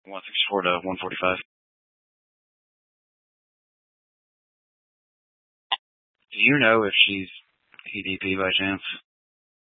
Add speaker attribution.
Speaker 1: 164 to 145. Do you know if she's EDP by chance?